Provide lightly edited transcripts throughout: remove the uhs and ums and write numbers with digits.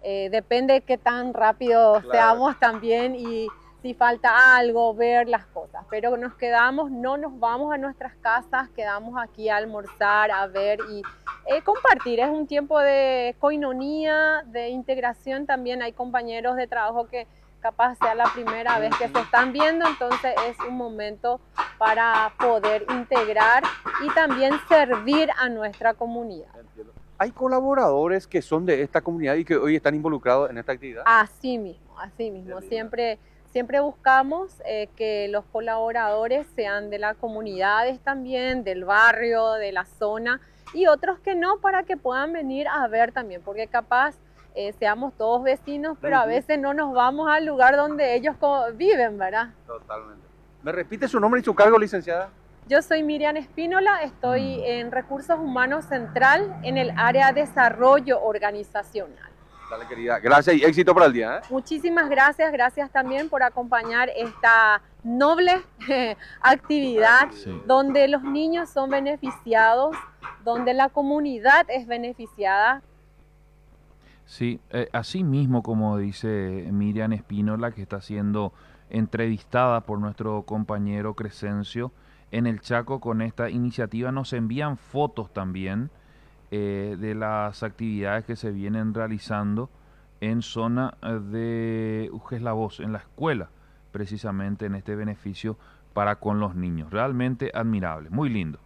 depende de qué tan rápido Claro. seamos también y si falta algo, ver las cosas. Pero nos quedamos, no nos vamos a nuestras casas, quedamos aquí a almorzar, a ver y compartir. Es un tiempo de coinonía, de integración también. Hay compañeros de trabajo que capaz sea la primera vez que se están viendo, entonces es un momento para poder integrar y también servir a nuestra comunidad. Entiendo. ¿Hay colaboradores que son de esta comunidad y que hoy están involucrados en esta actividad? Así mismo. Siempre buscamos que los colaboradores sean de las comunidades también, del barrio, de la zona, y otros que no, para que puedan venir a ver también, porque capaz seamos todos vecinos, pero a veces no nos vamos al lugar donde ellos viven, ¿verdad? Totalmente. ¿Me repite su nombre y su cargo, licenciada? Yo soy Miriam Espínola, estoy en Recursos Humanos Central en el área de desarrollo organizacional. Dale, querida. Gracias y éxito para el día, ¿eh? Muchísimas gracias también por acompañar esta noble actividad donde los niños son beneficiados, donde la comunidad es beneficiada. Sí, así mismo como dice Miriam Espínola, que está siendo entrevistada por nuestro compañero Crescencio en el Chaco con esta iniciativa, nos envían fotos también de las actividades que se vienen realizando en zona de Ujes La Voz, en la escuela, precisamente en este beneficio para con los niños. Realmente admirable, muy lindo.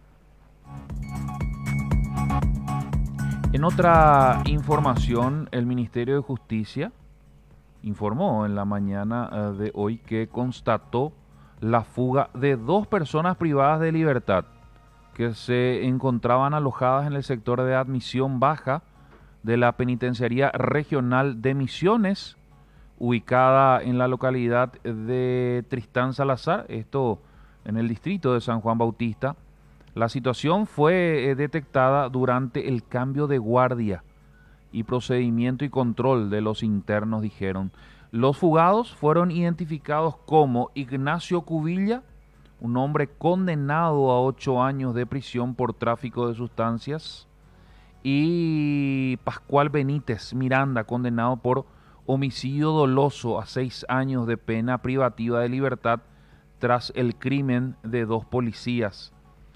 En otra información, el Ministerio de Justicia informó en la mañana de hoy que constató la fuga de 2 personas privadas de libertad que se encontraban alojadas en el sector de admisión baja de la Penitenciaría Regional de Misiones, ubicada en la localidad de Tristán Salazar, esto en el distrito de San Juan Bautista. La situación fue detectada durante el cambio de guardia y procedimiento y control de los internos, dijeron. Los fugados fueron identificados como Ignacio Cubilla, un hombre condenado a 8 años de prisión por tráfico de sustancias, y Pascual Benítez Miranda, condenado por homicidio doloso a 6 años de pena privativa de libertad tras el crimen de 2 policías.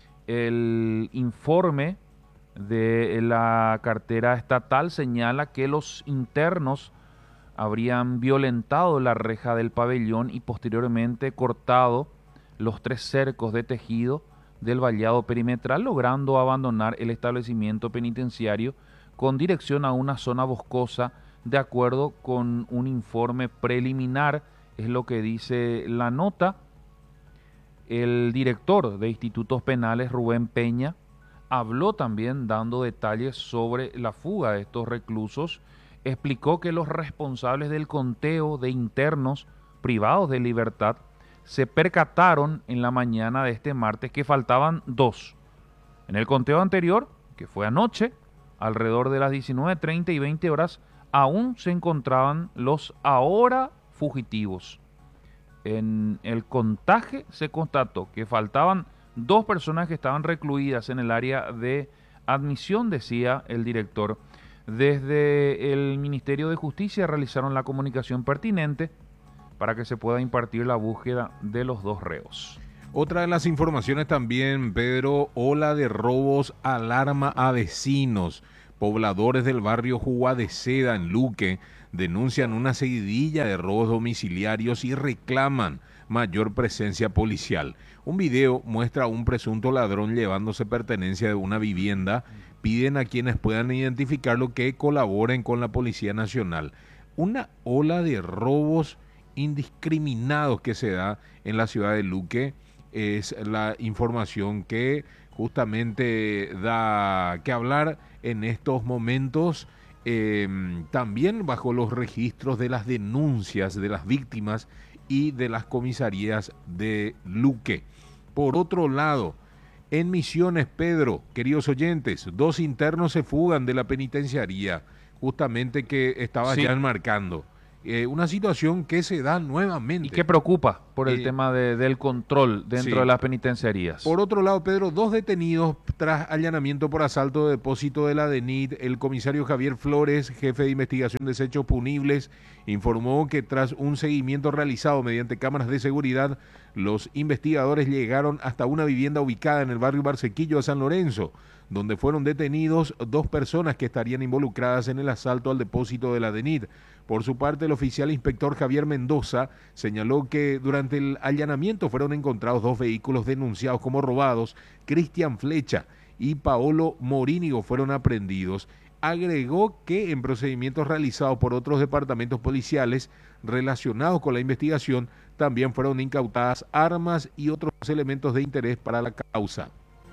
El informe de la cartera estatal señala que los internos habrían violentado la reja del pabellón y posteriormente cortado los 3 cercos de tejido del vallado perimetral, logrando abandonar el establecimiento penitenciario con dirección a una zona boscosa, de acuerdo con un informe preliminar, es lo que dice la nota. El director de Institutos Penales, Rubén Peña, habló también dando detalles sobre la fuga de estos reclusos. Explicó que los responsables del conteo de internos privados de libertad se percataron en la mañana de este martes que faltaban 2. En el conteo anterior, que fue anoche, alrededor de las 19:30 y 20 horas, aún se encontraban los ahora fugitivos. En el contaje se constató que faltaban 2 personas que estaban recluidas en el área de admisión, decía el director. Desde el Ministerio de Justicia realizaron la comunicación pertinente para que se pueda impartir la búsqueda de los 2 reos. Otra de las informaciones también, Pedro, ola de robos alarma a vecinos. Pobladores del barrio Jugua de Seda en Luque denuncian una seguidilla de robos domiciliarios y reclaman mayor presencia policial. Un video muestra a un presunto ladrón llevándose pertenencia de una vivienda. Piden a quienes puedan identificarlo que colaboren con la Policía Nacional. Una ola de robos indiscriminados que se da en la ciudad de Luque es la información que justamente da que hablar en estos momentos, también bajo los registros de las denuncias de las víctimas y de las comisarías de Luque. Por otro lado, en Misiones, Pedro, queridos oyentes, 2 internos se fugan de la penitenciaría, justamente que estabas ya enmarcando. Una situación que se da nuevamente. Y que preocupa por el tema del control dentro de las penitenciarías. Por otro lado, Pedro, 2 detenidos tras allanamiento por asalto de depósito de la DENIT. El comisario Javier Flores, jefe de investigación de hechos punibles, informó que tras un seguimiento realizado mediante cámaras de seguridad, los investigadores llegaron hasta una vivienda ubicada en el barrio Barcequillo de San Lorenzo, donde fueron detenidos 2 personas que estarían involucradas en el asalto al depósito de la DENIT. Por su parte, el oficial inspector Javier Mendoza señaló que durante el allanamiento fueron encontrados 2 vehículos denunciados como robados. Cristian Flecha y Paolo Morínigo fueron aprehendidos. Agregó que en procedimientos realizados por otros departamentos policiales relacionados con la investigación también fueron incautadas armas y otros elementos de interés para la causa.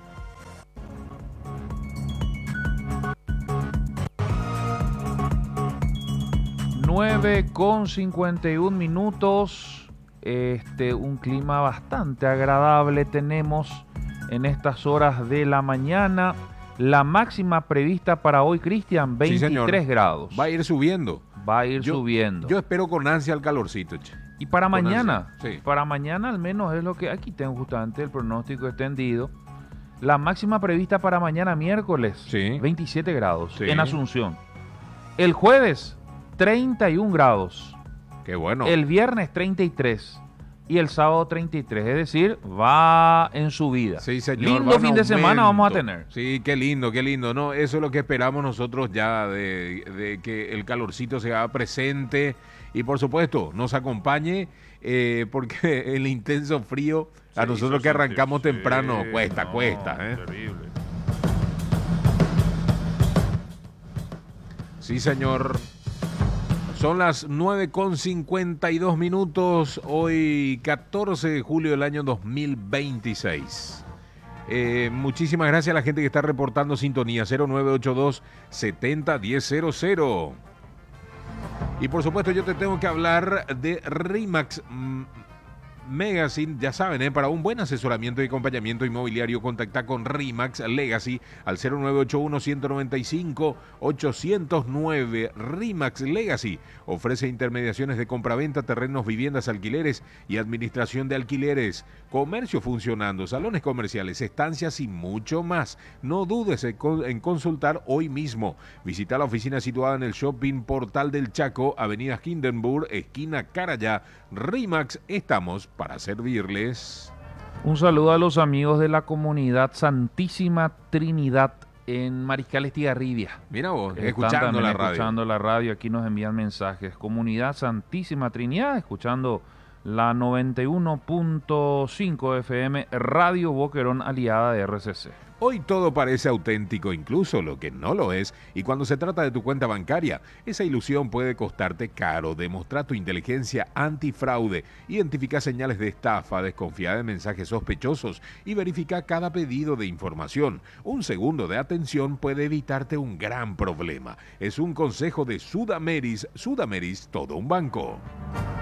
Con 51 minutos, un clima bastante agradable tenemos en estas horas de la mañana. La máxima prevista para hoy, Cristian, 23 grados. Va a ir subiendo. Subiendo. Yo espero con ansia el calorcito. Y para mañana, sí. Para mañana al menos es lo que aquí tengo justamente el pronóstico extendido. La máxima prevista para mañana miércoles, sí. 27 grados sí. en Asunción. El jueves 31 grados. Qué bueno. El viernes 33 y el sábado 33, es decir, va en subida. Sí, señor. Lindo fin de semana vamos a tener. Sí, qué lindo, qué lindo. No, eso es lo que esperamos nosotros ya de que el calorcito se haga presente y por supuesto nos acompañe porque el intenso frío a nosotros que arrancamos temprano cuesta. Terrible. Sí, señor. Son las 9:52 minutos, hoy 14 de julio del año 2026. Muchísimas gracias a la gente que está reportando sintonía, 0982-70-1000. Y por supuesto yo te tengo que hablar de RE/MAX Megacine, ya saben, para un buen asesoramiento y acompañamiento inmobiliario, contacta con RE/MAX Legacy al 0981-195-809. RE/MAX Legacy ofrece intermediaciones de compraventa, terrenos, viviendas, alquileres y administración de alquileres, comercio funcionando, salones comerciales, estancias y mucho más. No dudes en consultar hoy mismo. Visita la oficina situada en el Shopping Portal del Chaco, Avenida Hindenburg, esquina Carayá. RE/MAX, estamos para servirles. Un saludo a los amigos de la comunidad Santísima Trinidad en Mariscal Estigarribia. Mira vos, escuchando la radio. Escuchando la radio, aquí nos envían mensajes. Comunidad Santísima Trinidad, escuchando la 91.5 FM, Radio Boquerón, aliada de RCC. Hoy todo parece auténtico, incluso lo que no lo es, y cuando se trata de tu cuenta bancaria, esa ilusión puede costarte caro. Demostra tu inteligencia antifraude, identifica señales de estafa, desconfía de mensajes sospechosos y verifica cada pedido de información. Un segundo de atención puede evitarte un gran problema. Es un consejo de Sudameris, todo un banco.